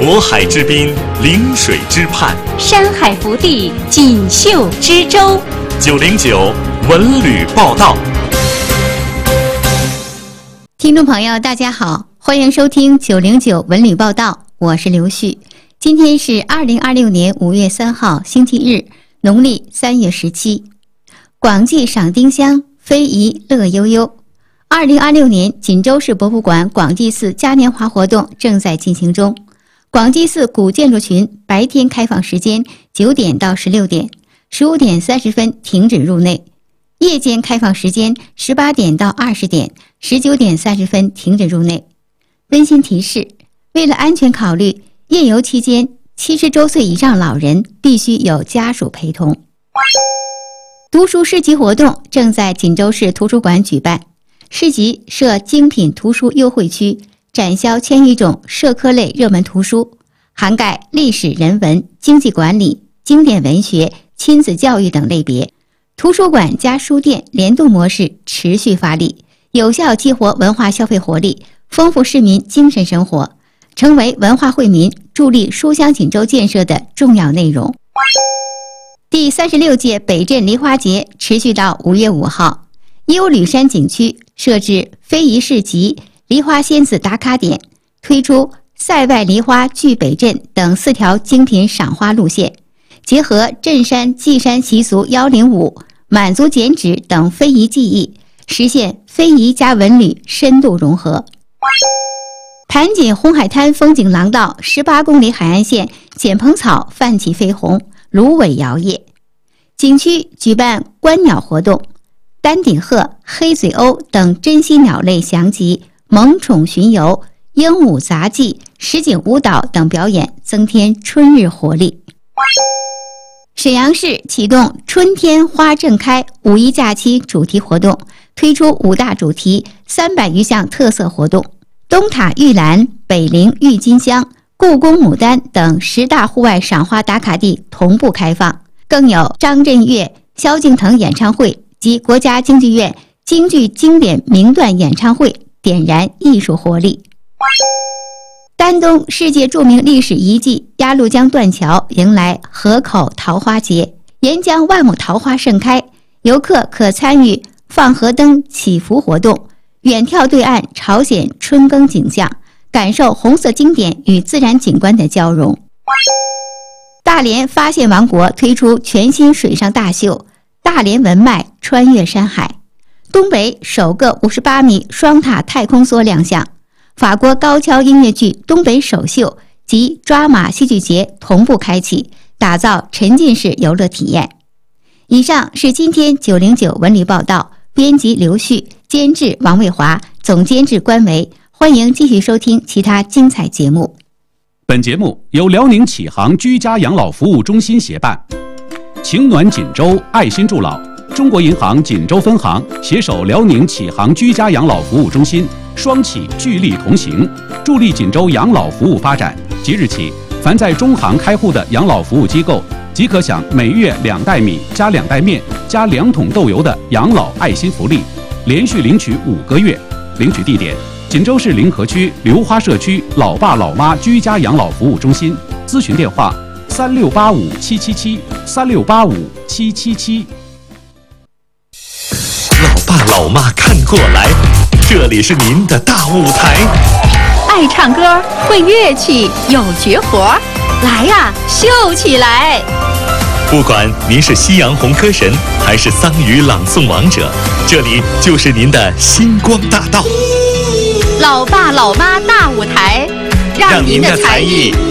渤海之滨，陵水之畔， 山海福地，锦绣之州。 909文旅报道。 听众朋友大家好，欢迎收听909文旅报道，我是刘旭。今天是2026年5月3号星期日，农历3月17。广济赏丁香，非遗乐悠悠。2026年锦州市博物馆广济寺嘉年华活动正在进行中。广济寺古建筑群白天开放时间9点到16点，15点30分停止入内；夜间开放时间18点到20点，19点30分停止入内。温馨提示：为了安全考虑，夜游期间70周岁以上老人必须有家属陪同。读书市集活动正在锦州市图书馆举办，市集设精品图书优惠区，展销1000余种社科类热门图书，涵盖历史人文、经济管理、经典文学、亲子教育等类别。图书馆加书店联动模式持续发力，有效激活文化消费活力，丰富市民精神生活，成为文化惠民、助力书香锦州建设的重要内容。第36届北镇梨花节持续到5月5号，幽吕山景区设置非遗市集、梨花仙子打卡点，推出塞外梨花聚北镇等4条精品赏花路线，结合镇山祭山习俗105舞、满族剪纸等非遗技艺，实现非遗加文旅深度融合。盘锦红海滩风景廊道18公里海岸线剪蓬草泛起绯红，芦苇摇曳。景区举办观鸟活动，丹顶鹤、黑嘴鸥等珍稀鸟类详集、萌宠巡游、鹦鹉杂技、实景舞蹈等表演，增添春日活力。沈阳市启动春天花正开五一假期主题活动，推出5大主题300余项特色活动，东塔玉兰、北陵郁金香、故宫牡丹等10大户外赏花打卡地同步开放，更有张震岳、萧敬腾演唱会及国家京剧院京剧经典名段演唱会，点燃艺术活力。丹东世界著名历史遗迹鸭绿江断桥迎来河口桃花节，沿江万亩桃花盛开，游客可参与放河灯祈福活动，远眺对岸朝鲜春耕景象，感受红色经典与自然景观的交融。大连发现王国推出全新水上大秀，大连文脉穿越山海，东北首个58米双塔太空梭亮相，法国高跷音乐剧东北首秀及抓马戏剧节同步开启，打造沉浸式游乐体验。以上是今天909文旅报道，编辑刘旭，监制王卫华，总监制关维。欢迎继续收听其他精彩节目。 本节目由辽宁启航居家养老服务中心协办，情暖锦州，爱心助老。中国银行锦州分行携手辽宁启航居家养老服务中心，双启聚力同行，助力锦州养老服务发展。即日起，凡在中行开户的养老服务机构，即可享每月2袋米加2袋面加2桶豆油的养老爱心福利，连续领取5个月。领取地点：锦州市临河区流花社区老爸老妈居家养老服务中心。咨询电话：3685-777，3685-777。 老爸老妈看过来，这里是您的大舞台。 爱唱歌、会乐器、有绝活，来呀，秀起来！ 不管您是夕阳红歌神，还是桑语朗诵王者，这里就是您的星光大道。 老爸老妈大舞台，让您的才艺